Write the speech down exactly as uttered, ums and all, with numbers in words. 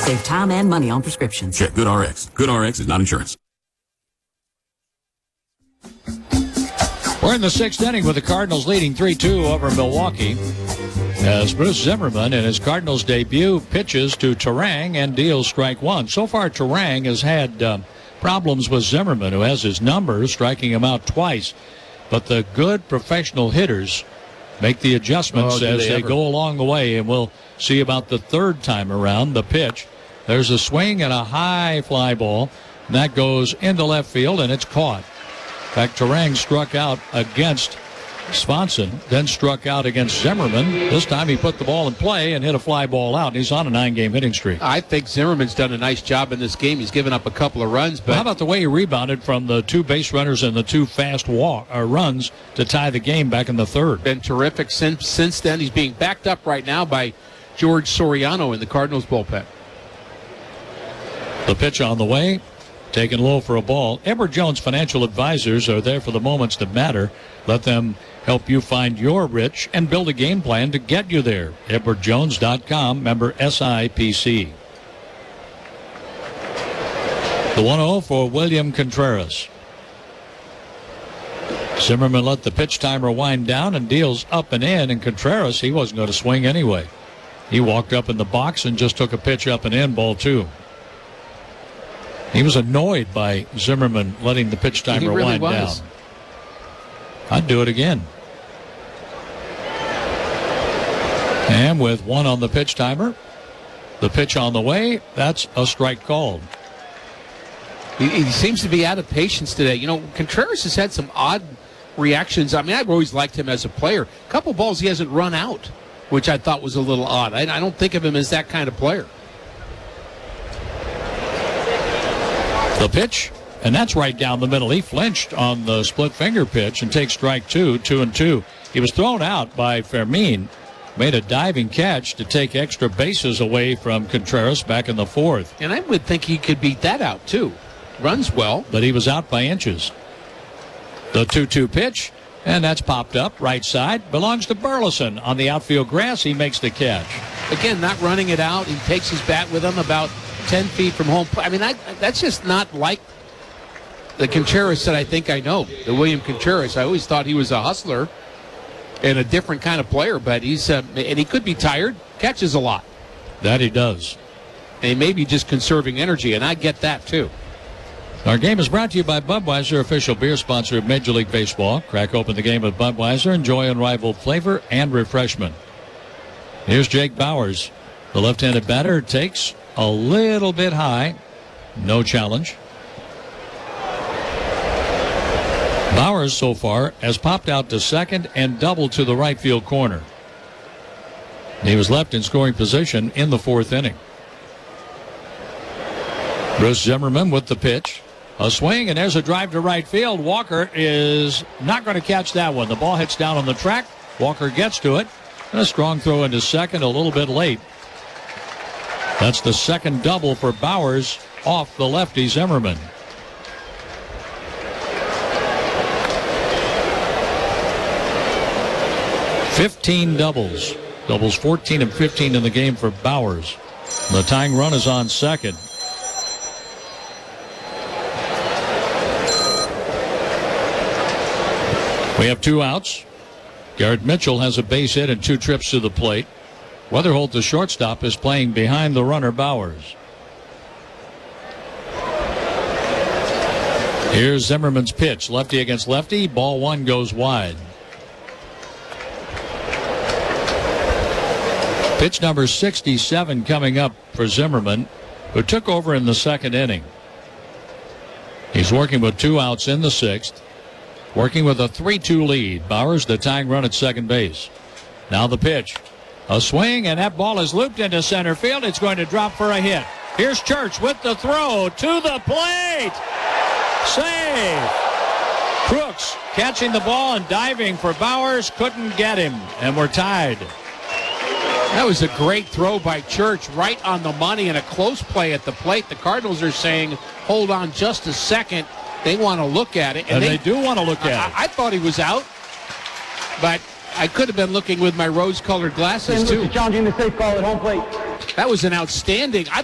Save time and money on prescriptions. Check GoodRx. GoodRx is not insurance. We're in the sixth inning with the Cardinals leading three two over Milwaukee, as Bruce Zimmerman in his Cardinals debut pitches to Turang and deals strike one. So far, Turang has had uh, problems with Zimmerman, who has his number, striking him out twice. But the good professional hitters make the adjustments oh, as they, they ever. go along the way, and we'll see about the third time around. The pitch, there's a swing and a high fly ball, and that goes into left field, and it's caught. In fact, Turang struck out against Swanson, then struck out against Zimmerman. This time he put the ball in play and hit a fly ball out, and he's on a nine-game hitting streak. I think Zimmerman's done a nice job in this game. He's given up a couple of runs. But well, how about the way he rebounded from the two base runners and the two fast walk or runs to tie the game back in the third? Been terrific since, since then. He's being backed up right now by George Soriano in the Cardinals bullpen. The pitch on the way, taken low for a ball. Edward Jones Financial Advisors are there for the moments that matter. Let them help you find your rich and build a game plan to get you there. Edward Jones dot com, member S I P C. The one oh for William Contreras. Zimmerman let the pitch timer wind down and deals up and in, and Contreras, he wasn't going to swing anyway. He walked up in the box and just took a pitch up and in, ball two. He was annoyed by Zimmerman letting the pitch timer really wind was. down. I'd do it again. And with one on the pitch timer, the pitch on the way, that's a strike called. He, he seems to be out of patience today. You know, Contreras has had some odd reactions. I mean, I've always liked him as a player. A couple balls he hasn't run out, which I thought was a little odd. I, I don't think of him as that kind of player. The pitch, and that's right down the middle. He flinched on the split finger pitch and takes strike two, two and two. He was thrown out by Fermin, made a diving catch to take extra bases away from Contreras back in the fourth. And I would think he could beat that out, too. Runs well. But he was out by inches. The two two pitch, and that's popped up right side. Belongs to Burleson on the outfield grass. He makes the catch. Again, not running it out. He takes his bat with him about ten feet from home plate. I mean, I, that's just not like the Contreras that I think I know, the William Contreras. I always thought he was a hustler and a different kind of player, but he's uh, and he could be tired, catches a lot. That he does. And he may be just conserving energy, and I get that too. Our game is brought to you by Budweiser, official beer sponsor of Major League Baseball. Crack open the game with Budweiser. Enjoy unrivaled flavor and refreshment. Here's Jake Bauers. The left-handed batter takes a little bit high. No challenge. Bauers so far has popped out to second and doubled to the right field corner. He was left in scoring position in the fourth inning. Bruce Zimmerman with the pitch. A swing, and there's a drive to right field. Walker is not going to catch that one. The ball hits down on the track. Walker gets to it. And a strong throw into second a little bit late. That's the second double for Bauers off the lefty Zimmerman. fifteen doubles. Doubles fourteen and fifteen in the game for Bauers. The tying run is on second. We have two outs. Garrett Mitchell has a base hit and two trips to the plate. Weatherholt, the shortstop, is playing behind the runner Bauers. Here's Zimmerman's pitch. Lefty against lefty. Ball one goes wide. Pitch number sixty-seven coming up for Zimmerman, who took over in the second inning. He's working with two outs in the sixth. Working with a three two lead. Bauers, the tying run at second base. Now the pitch. A swing, and that ball is looped into center field. It's going to drop for a hit. Here's Church with the throw to the plate. Save. Crooks catching the ball and diving for Bauers. Couldn't get him, and we're tied. That was a great throw by Church, right on the money, and a close play at the plate. The Cardinals are saying, hold on just a second. They want to look at it. And, and they, they do want to look at I, it. I thought he was out, but I could have been looking with my rose-colored glasses, too. Challenging the safe call at home plate. That was an outstanding. I